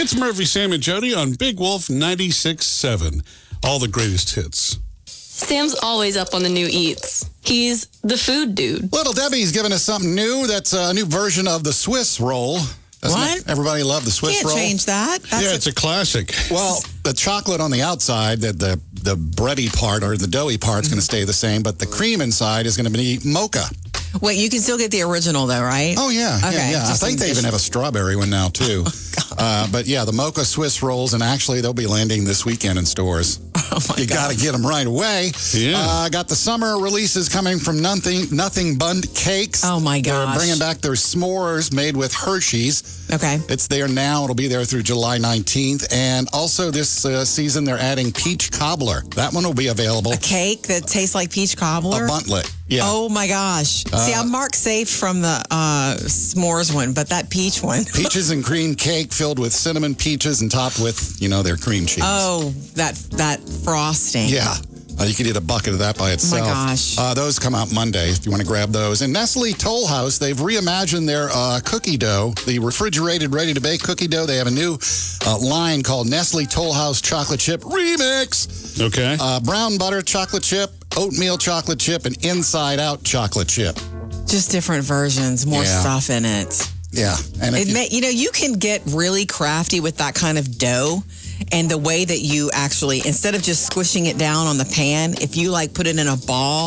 It's Murphy, Sam, and Jody on Big Wolf 96.7. All the greatest hits. Sam's always up on the new eats. He's the food dude. Little Debbie's giving us something new. That's a new version of the Swiss roll. Doesn't everybody love the Swiss roll? Can't change that. It's a classic. Well, the chocolate on the outside, the bready part or the doughy part is going to stay the same, but the cream inside is going to be mocha. Wait, you can still get the original, though, right? Oh, yeah. Okay, Yeah. I think they even have a strawberry one now, too. But yeah, the mocha Swiss rolls, and actually they'll be landing this weekend in stores. Oh my You got to get them right away. Yeah. Got the summer releases coming from Nothing Bundt Cakes. Oh, my gosh. They're bringing back their s'mores made with Hershey's. Okay. It's there now. It'll be there through July 19th. And also this season, they're adding peach cobbler. That one will be available. A cake that tastes like peach cobbler? A buntlet. Yeah. Oh, my gosh. See, I'm marked safe from the s'mores one, but that peach one. Peaches and cream cake filled with cinnamon peaches and topped with, their cream cheese. Oh, that frosting. Yeah. You could eat a bucket of that by itself. Oh, my gosh. Those come out Monday if you want to grab those. And Nestle Toll House, they've reimagined their cookie dough, the refrigerated, ready-to-bake cookie dough. They have a new line called Nestle Toll House Chocolate Chip Remix. Okay. Brown butter chocolate chip, oatmeal chocolate chip, and inside-out chocolate chip. Just different versions, more stuff in it. Yeah. And you can get really crafty with that kind of dough. And the way that you actually, instead of just squishing it down on the pan, if you put it in a ball